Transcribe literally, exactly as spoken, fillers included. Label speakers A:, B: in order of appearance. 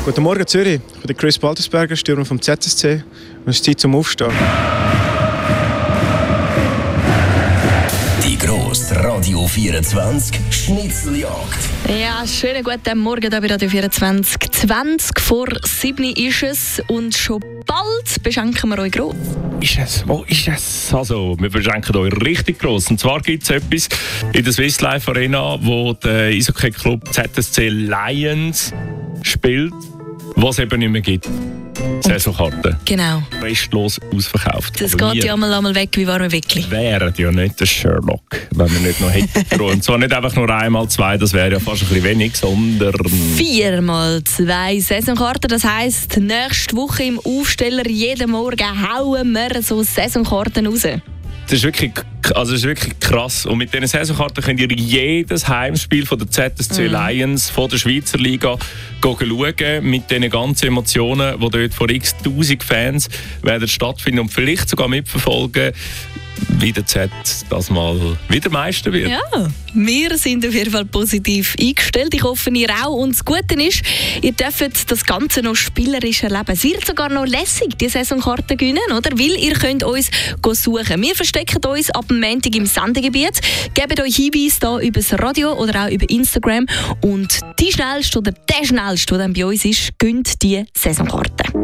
A: Guten Morgen Zürich, ich bin Chris Baltersberger, Stürmer vom Z S C und es ist Zeit zum Aufstehen.
B: Die grosse Radio vierundzwanzig Schnitzeljagd.
C: Ja, schönen guten Morgen hier bei Radio vierundzwanzig. zwanzig vor sieben ist es und schon bald beschenken wir euch gross.
D: Ist es? Wo ist es? Also, wir beschenken euch richtig gross. Und zwar gibt es etwas in der Swiss Life Arena, wo der Eishockey-Club Z S C Lions spielt, was es eben nicht mehr gibt. Saisonkarten.
C: Genau.
D: Restlos ausverkauft.
C: Das
D: Aber
C: geht ja einmal, einmal weg wie warme Wickli.
D: Wären ja nicht der Sherlock, wenn wir nicht noch hätten. Und zwar nicht einfach nur einmal zwei, das wäre ja fast ein bisschen wenig, sondern...
C: Viermal zwei Saisonkarten, das heisst, nächste Woche im Aufsteller jeden Morgen hauen wir so Saisonkarten raus.
D: Das ist, wirklich, also das ist wirklich krass. Und mit diesen Saisonkarten könnt ihr jedes Heimspiel von der Z S C mm. Lions, von der Schweizer Liga, schauen. Mit diesen ganzen Emotionen, die dort vor x tausend Fans werden stattfinden und vielleicht sogar mitverfolgen, wie der Z das mal wieder Meister wird.
C: Ja, wir sind auf jeden Fall positiv eingestellt. Ich hoffe, ihr auch. Und das Gute ist, ihr dürft das Ganze noch spielerisch erleben. Es wird sogar noch lässig, die Saisonkarte gewinnen, oder? Weil ihr könnt uns suchen. Wir verstecken uns ab dem Montag im Sendegebiet. Gebt euch Hinweise hier über das Radio oder auch über Instagram. Und die Schnellste oder der Schnellste, der dann bei uns ist, gönnt die Saisonkarte.